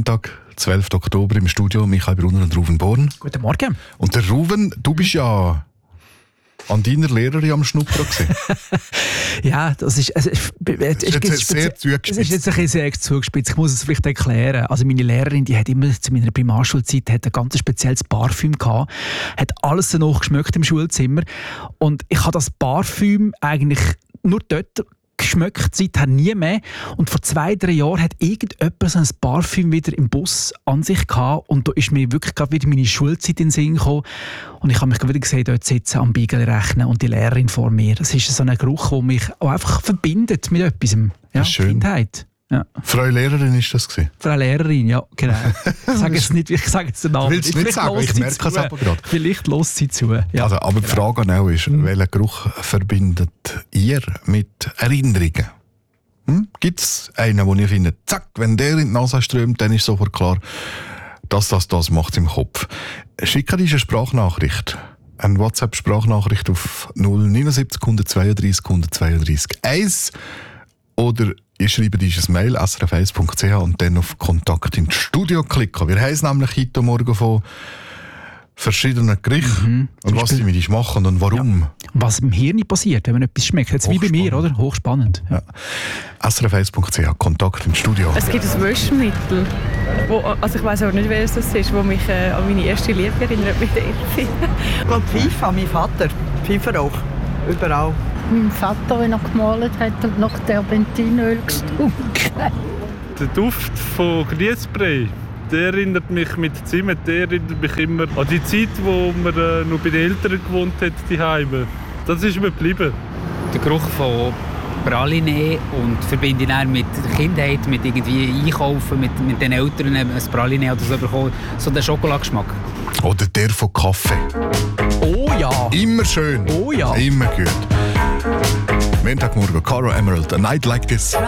Montag, 12. Oktober im Studio, Michael Brunner und Ruven Born. Guten Morgen. Und der Ruven, du bist ja an deiner Lehrerin am Schnuppern gewesen. Ja, das ist sehr zugespitzt. Das ist jetzt ein bisschen sehr zugespitzt. Ich muss es vielleicht erklären. Also meine Lehrerin, die hat immer zu meiner Primarschulzeit ein ganz spezielles Parfüm gehabt, hat alles danach geschmeckt im Schulzimmer und ich habe das Parfüm eigentlich nur dort geschmeckt, seither nie mehr. Und vor 2-3 Jahren hat irgendjemand so ein Parfüm wieder im Bus an sich gehabt und da ist mir wirklich gerade wieder meine Schulzeit in den Sinn gekommen und ich habe mich wieder gesehen, dort sitzen am Beagle rechnen und die Lehrerin vor mir. Das ist so ein Geruch, der mich auch einfach verbindet mit etwas. Ja, schön. Kindheit. Ja. Frau Lehrerin ist das gewesen? Frau Lehrerin, ja, genau. Ich sage jetzt nicht, ich sage jetzt den Namen. Du willst es nicht sagen, ich merke es aber gerade. Vielleicht lässt sie zu. Ja. Also, aber die Frage an auch ist, welchen Geruch verbindet ihr mit Erinnerungen? Gibt es einen, wo ihr findet, zack, wenn der in die Nase strömt, dann ist sofort klar, das macht es im Kopf. Schickt uns eine Sprachnachricht. Eine WhatsApp-Sprachnachricht auf 079 132 132 1 oder ihr schreibt uns ein Mail srf1.ch und dann auf Kontakt ins Studio klicken. Wir haben es nämlich heute Morgen von verschiedenen Gerichten und was sie mit uns machen und warum. Ja. Was im Hirn passiert, wenn man etwas schmeckt. Jetzt wie bei mir, oder? Hochspannend. Ja. srf1.ch, Kontakt ins Studio. Es gibt ein Waschmittel, also ich weiss aber nicht, wer es ist, das mich an meine erste Liebe erinnert mit Elfi. Und Pfeife an meinen Vater. Pfeifer auch. Überall. Mein Vater, wenn er gemalt hat und nach Terpentinöl gestunken. Der Duft von Grießbrei, der erinnert mich mit Zimt, der erinnert mich immer an die Zeit, wo man noch bei den Eltern gewohnt hat, die Heime. Das ist mir geblieben. Der Geruch von Praline und verbinde ihn dann mit der Kindheit, mit irgendwie Einkaufen, mit den Eltern ein Praline oder so bekommen. So der Schokoladengeschmack. Oder der von Kaffee. Oh ja. Immer schön. Oh ja. Immer gut. Montagmorgen, Caro Emerald, A Night Like This.